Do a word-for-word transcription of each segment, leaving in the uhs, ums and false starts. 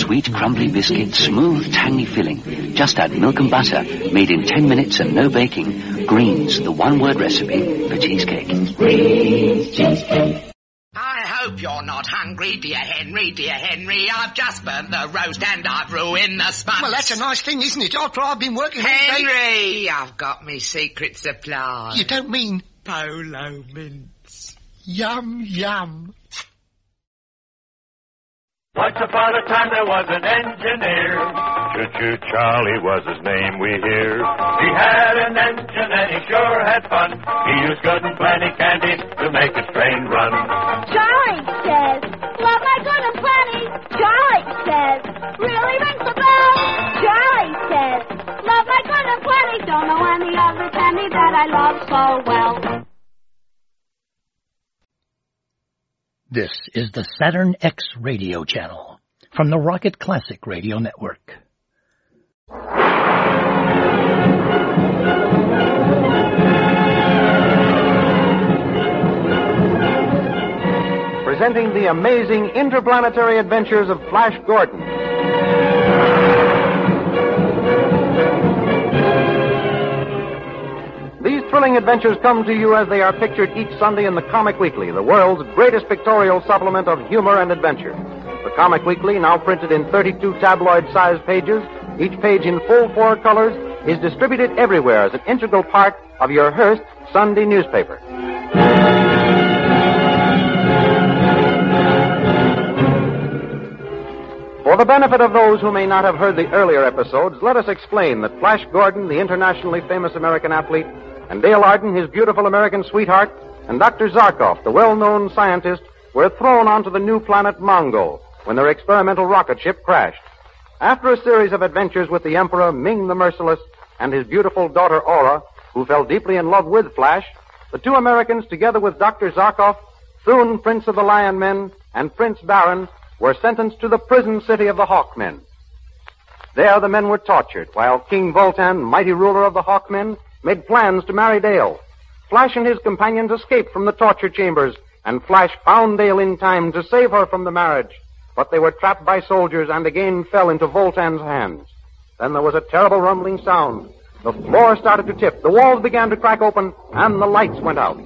Sweet, crumbly biscuit, smooth, tangy filling. Just add milk and butter, made in ten minutes and no baking. Greens, the one-word recipe for cheesecake. Greens cheesecake. I hope you're not hungry, dear Henry, dear Henry. I've just burnt the roast and I've ruined the sponge. Well, that's a nice thing, isn't it? After I've been working all day... Henry, I've got me secret supply. You don't mean... Polo mints. Yum, yum. Once upon a time there was an engineer. Choo-choo Charlie was his name, we hear. He had an engine and he sure had fun. He used good and plenty candy to make his train run. Charlie says, love my good and plenty. Charlie says, really rings the bell. Charlie says, love my good and plenty. Don't know any other candy that I love so well. This is the Saturn X radio channel from the Rocket Classic Radio Network. Presenting the amazing interplanetary adventures of Flash Gordon. These thrilling adventures come to you as they are pictured each Sunday in the Comic Weekly, the world's greatest pictorial supplement of humor and adventure. The Comic Weekly, now printed in thirty-two tabloid-sized pages, each page in full four colors, is distributed everywhere as an integral part of your Hearst Sunday newspaper. For the benefit of those who may not have heard the earlier episodes, let us explain that Flash Gordon, the internationally famous American athlete, and Dale Arden, his beautiful American sweetheart, and Doctor Zarkov, the well-known scientist, were thrown onto the new planet Mongo when their experimental rocket ship crashed. After a series of adventures with the Emperor, Ming the Merciless, and his beautiful daughter Aura, who fell deeply in love with Flash, the two Americans, together with Doctor Zarkov, Thune, Prince of the Lion Men, and Prince Baron, were sentenced to the prison city of the Hawkmen. There the men were tortured, while King Voltan, mighty ruler of the Hawkmen, made plans to marry Dale. Flash and his companions escaped from the torture chambers, and Flash found Dale in time to save her from the marriage. But they were trapped by soldiers and again fell into Voltan's hands. Then there was a terrible rumbling sound. The floor started to tip, the walls began to crack open, and the lights went out.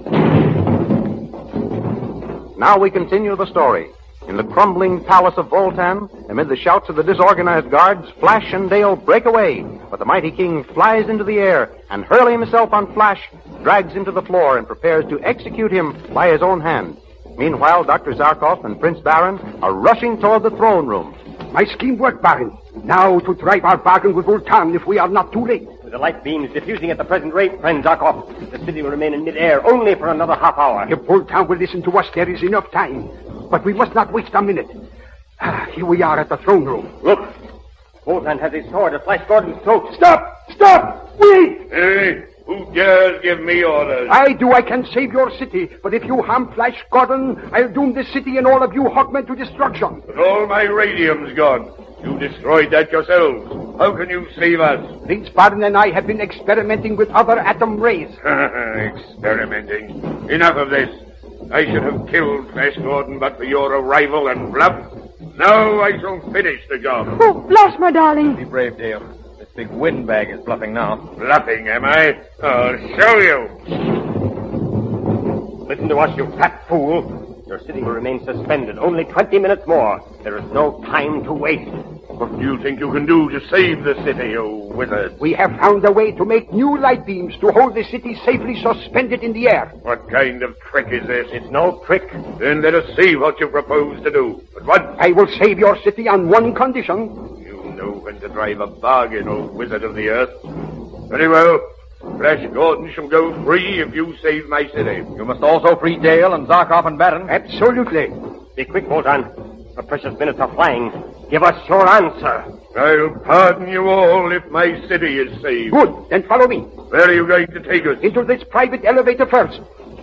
Now we continue the story. In the crumbling palace of Voltan, amid the shouts of the disorganized guards, Flash and Dale break away, but the mighty king flies into the air and, hurling himself on Flash, drags him to the floor and prepares to execute him by his own hand. Meanwhile, Doctor Zarkov and Prince Baron are rushing toward the throne room. My scheme worked, Baron. Now to drive our bargain with Voltan if we are not too late. With the light beams diffusing at the present rate, friend Zarkov, the city will remain in midair only for another half hour. If Voltan will listen to us, there is enough time. But we must not waste a minute. Ah, here we are at the throne room. Look. Voltan has his sword at Flash Gordon's throat. Stop! Stop! Wait! Hey, who dares give me orders? I do. I can save your city. But if you harm Flash Gordon, I'll doom this city and all of you Hawkmen to destruction. But all my radium's gone. You destroyed that yourselves. How can you save us? Prince Baron and I have been experimenting with other atom rays. Experimenting. Enough of this. I should have killed Flash Gordon but for your arrival and bluff. Now I shall finish the job. Oh, Flash, my darling. Be brave, Dale. This big windbag is bluffing now. Bluffing, am I? I'll show you. Listen to us, you fat fool. Your city will remain suspended. Only twenty minutes more. There is no time to waste. What do you think you can do to save the city, you wizard? We have found a way to make new light beams to hold the city safely suspended in the air. What kind of trick is this? It's no trick. Then let us see what you propose to do. But what? I will save your city on one condition. You know when to drive a bargain, old wizard of the earth. Very well. Flash Gordon shall go free if you save my city. You must also free Dale and Zarkov and Baron. Absolutely. Be quick, Voltan. The precious minutes are flying. Give us your answer. I'll pardon you all if my city is saved. Good. Then follow me. Where are you going to take us? Into this private elevator first.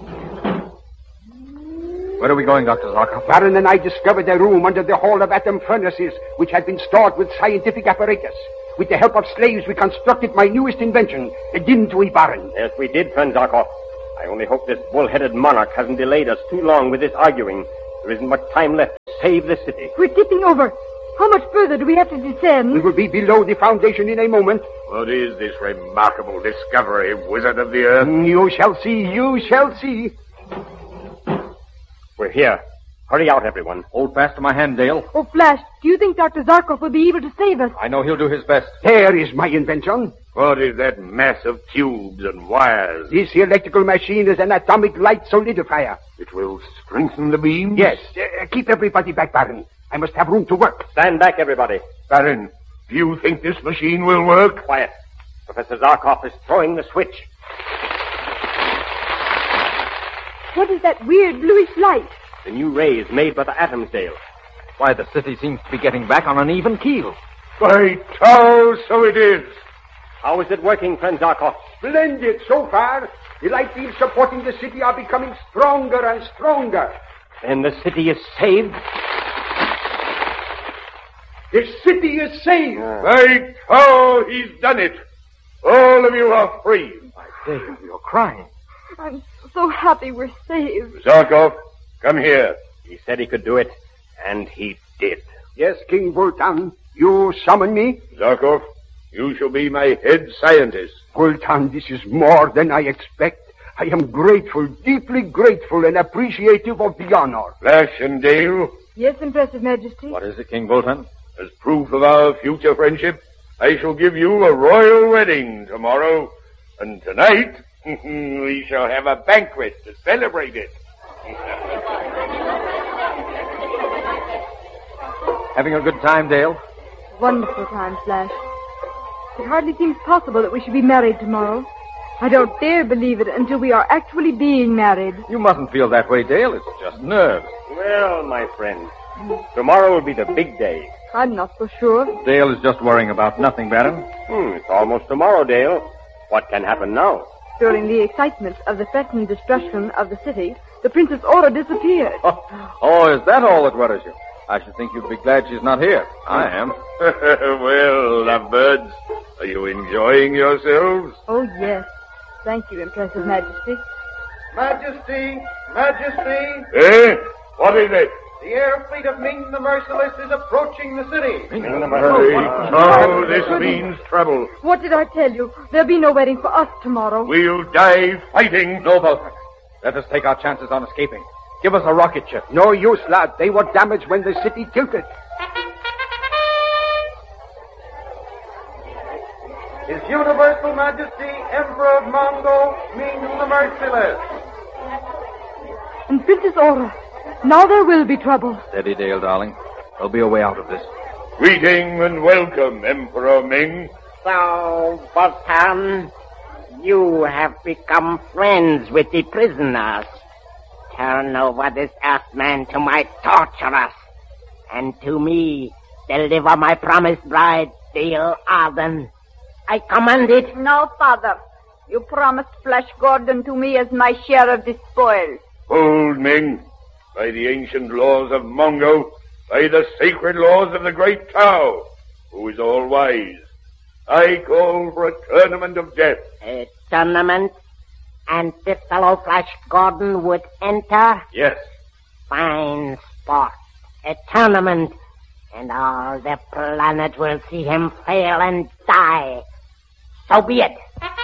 Where are we going, Doctor Zarkov? Baron and I discovered a room under the Hall of Atom Furnaces, which had been stored with scientific apparatus. With the help of slaves, we constructed my newest invention, didn't we, Baron? Yes, we did, friend Zarkov. I only hope this bull-headed monarch hasn't delayed us too long with this arguing. There isn't much time left to save the city. We're tipping over. How much further do we have to descend? We will be below the foundation in a moment. What is this remarkable discovery, wizard of the earth? You shall see, you shall see. We're here. Hurry out, everyone. Hold fast to my hand, Dale. Oh, Flash, do you think Doctor Zarkov will be able to save us? I know he'll do his best. There is my invention. What is that mass of tubes and wires? This electrical machine is an atomic light solidifier. It will strengthen the beams? Yes. Uh, keep everybody back, Baron. I must have room to work. Stand back, everybody. Baron, do you think this machine will work? Quiet. Professor Zarkov is throwing the switch. What is that weird bluish light? The new rays made by the atoms, Dale. Why, the city seems to be getting back on an even keel. By Tau, so it is. How is it working, friend Zarkov? Splendid so far. The light beams supporting the city are becoming stronger and stronger. Then the city is saved? The city is saved. By Tau, he's done it. All of you are free. My Dale, you're crying. I'm so happy we're saved. Zarkov, come here. He said he could do it, and he did. Yes, King Voltan. You summon me? Zarkov, you shall be my head scientist. Voltan, this is more than I expect. I am grateful, deeply grateful, and appreciative of the honor. Flash and Dale. Yes, Impressive Majesty. What is it, King Voltan? As proof of our future friendship, I shall give you a royal wedding tomorrow. And tonight, we shall have a banquet to celebrate it. Having a good time, Dale? Wonderful time, Flash. It hardly seems possible that we should be married tomorrow. I don't dare believe it until we are actually being married. You mustn't feel that way, Dale. It's just nerves. Well, my friend, tomorrow will be the big day. I'm not so sure. Dale is just worrying about nothing, Baron. Hmm, it's almost tomorrow, Dale. What can happen now? During the excitement of the threatened destruction of the city, the Princess Aura disappeared. Oh, oh, is that all that worries you? I should think you'd be glad she's not here. I am. Well, lovebirds, are you enjoying yourselves? Oh, yes. Thank you, Impressive Majesty. Majesty, Majesty. Eh? What is it? The air fleet of Ming the Merciless is approaching the city. Ming the Merciless? Oh, this means trouble. What did I tell you? There'll be no wedding for us tomorrow. We'll die fighting. No, Voltan. Let us take our chances on escaping. Give us a rocket ship. No use, lad. They were damaged when the city tilted. His Universal Majesty, Emperor of Mongo, Ming the Merciless. And Princess Aura. Now there will be trouble. Steady, Dale, darling. There'll be a way out of this. Greeting and welcome, Emperor Ming. So, Voltan, you have become friends with the prisoners. Turn over this Earthman to my torturers, and to me deliver my promised bride, Dale Arden. I command it. No, Father. You promised Flash Gordon to me as my share of the spoil. Hold, Ming. By the ancient laws of Mongo, by the sacred laws of the great Tau, who is all wise, I call for a tournament of death. A tournament? And this fellow Flash Gordon would enter? Yes. Fine sport. A tournament. And all the planet will see him fail and die. So be it.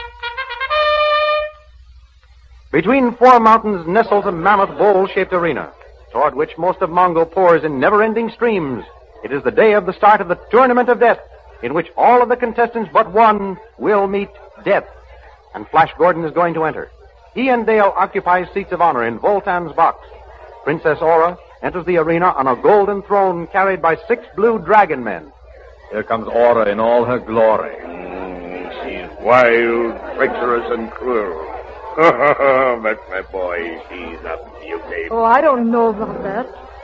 Between four mountains nestles a mammoth bowl-shaped arena, toward which most of Mongo pours in never-ending streams. It is the day of the start of the Tournament of Death, in which all of the contestants but one will meet death. And Flash Gordon is going to enter. He and Dale occupy seats of honor in Voltan's box. Princess Aura enters the arena on a golden throne carried by six blue dragon men. Here comes Aura in all her glory. Mm, she's wild, treacherous, and cruel. But, my boy, she's a beauty. Oh, I don't know about that.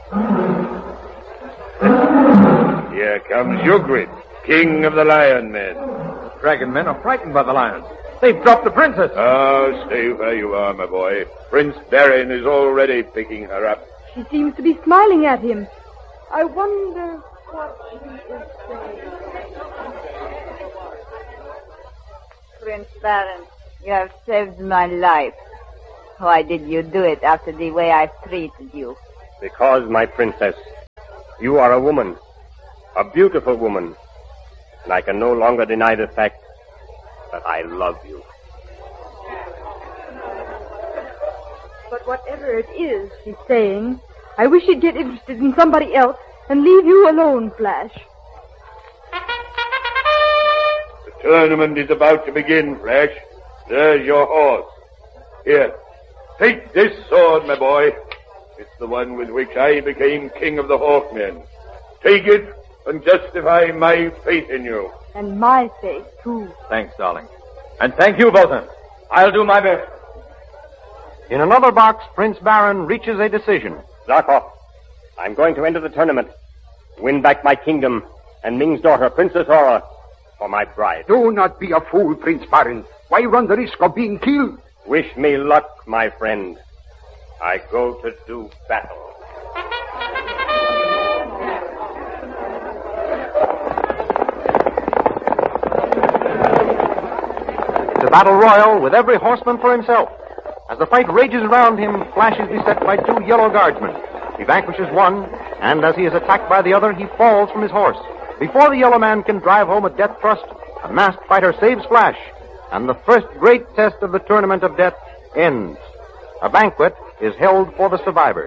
Here comes Ugrid, king of the Lion Men. The dragon men are frightened by the lions. They've dropped the princess. Oh, stay where you are, my boy. Prince Barin is already picking her up. She seems to be smiling at him. I wonder what she is saying. Prince Baron, you have saved my life. Why did you do it after the way I've treated you? Because, my princess, you are a woman. A beautiful woman. And I can no longer deny the fact that I love you. But whatever it is she's saying, I wish she'd get interested in somebody else and leave you alone, Flash. The tournament is about to begin, Flash. There's your horse. Here, take this sword, my boy. It's the one with which I became king of the Hawkmen. Take it and justify my faith in you. And my faith, too. Thanks, darling. And thank you, both of them. I'll do my best. In another box, Prince Barin reaches a decision. Zarkov, I'm going to enter the tournament, win back my kingdom, and Ming's daughter, Princess Aura, for my bride. Do not be a fool, Prince Barin. Why run the risk of being killed? Wish me luck, my friend. I go to do battle. It's a battle royal with every horseman for himself. As the fight rages around him, Flash is beset by two yellow guardsmen. He vanquishes one, and as he is attacked by the other, he falls from his horse. Before the yellow man can drive home a death thrust, a masked fighter saves Flash, and the first great test of the Tournament of Death ends. A banquet is held for the survivors.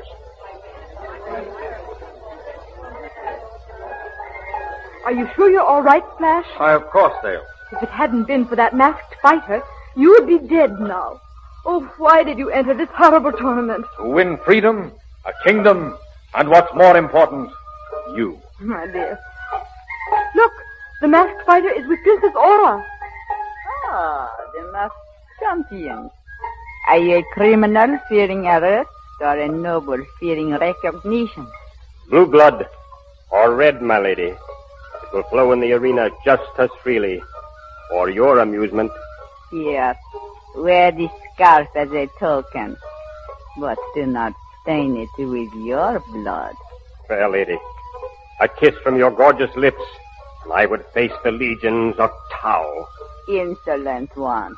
Are you sure you're all right, Flash? Why, of course, Dale. If it hadn't been for that masked fighter, you would be dead now. Oh, why did you enter this horrible tournament? To win freedom, a kingdom, and what's more important, you. My dear. Look, the masked fighter is with Princess Aura. Ah, the masked champion. Are you a criminal fearing arrest or a noble fearing recognition? Blue blood or red, my lady. It will flow in the arena just as freely. For your amusement. Yes. Wear the scarf as a token. But do not stain it with your blood. Fair lady, a kiss from your gorgeous lips, and I would face the legions of Tau. Insolent one.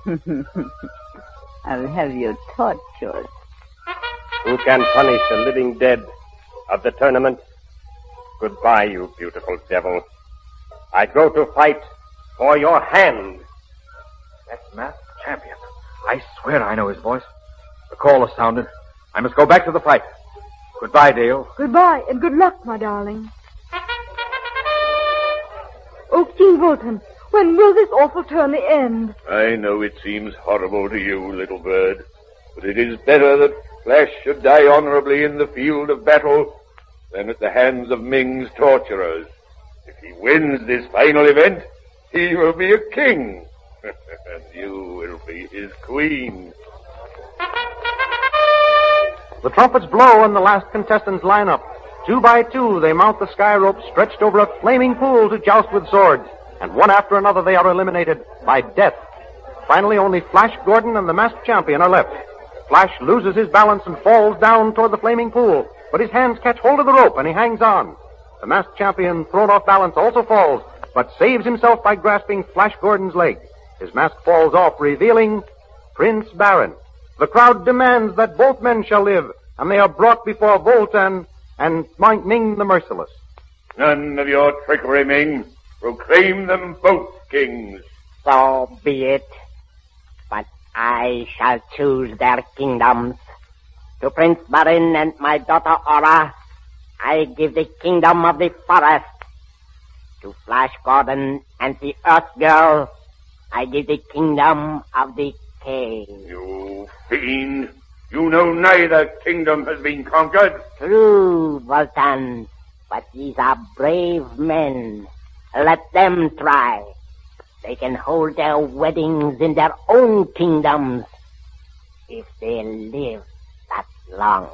I'll have you tortured. Who can punish the living dead of the tournament? Goodbye, you beautiful devil. I go to fight for your hand. That masked champion. I swear I know his voice. The call is sounded. I must go back to the fight. Goodbye, Dale. Goodbye, and good luck, my darling. Oh, King Vultan, when will this awful tourney end? I know it seems horrible to you, little bird, but it is better that Flash should die honorably in the field of battle than at the hands of Ming's torturers. If he wins this final event, he will be a king, and you will be his queen. The trumpets blow and the last contestants line up. Two by two, they mount the sky rope stretched over a flaming pool to joust with swords, and one after another they are eliminated by death. Finally, only Flash Gordon and the masked champion are left. Flash loses his balance and falls down toward the flaming pool, but his hands catch hold of the rope and he hangs on. The masked champion, thrown off balance, also falls, but saves himself by grasping Flash Gordon's leg. His mask falls off, revealing Prince Barin. The crowd demands that both men shall live, and they are brought before Vultan and Ming the Merciless. None of your trickery, Ming. Proclaim them both kings. So be it. But I shall choose their kingdoms. To Prince Barin and my daughter Aura, I give the kingdom of the forest. To Flash Gordon and the Earth Girl, I give the kingdom of the cave. You fiend! You know neither kingdom has been conquered. True, Vultan, but these are brave men. Let them try. They can hold their weddings in their own kingdoms if they live that long.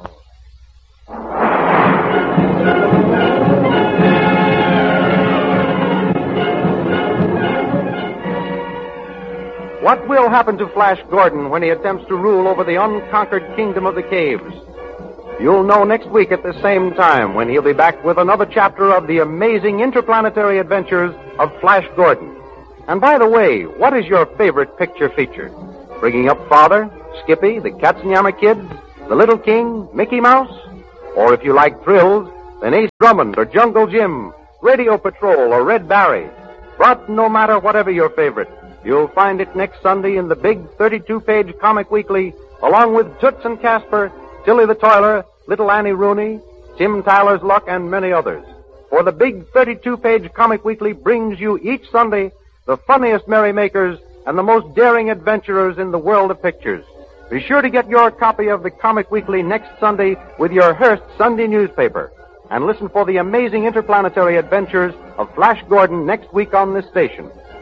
What will happen to Flash Gordon when he attempts to rule over the unconquered kingdom of the caves? You'll know next week at the same time when he'll be back with another chapter of the amazing interplanetary adventures of Flash Gordon. And by the way, what is your favorite picture feature? Bringing Up Father, Skippy, the Katzenjammer Kids, The Little King, Mickey Mouse? Or if you like thrills, then Ace Drummond or Jungle Jim Radio Patrol, or Red Barry. But no matter whatever your favorite, you'll find it next Sunday in the big thirty-two page Comic Weekly, along with Toots and Casper, Tilly the Toiler, Little Annie Rooney, Tim Tyler's Luck, and many others. For the big thirty-two page Comic Weekly brings you each Sunday the funniest merrymakers and the most daring adventurers in the world of pictures. Be sure to get your copy of the Comic Weekly next Sunday with your Hearst Sunday newspaper. And listen for the amazing interplanetary adventures of Flash Gordon next week on this station.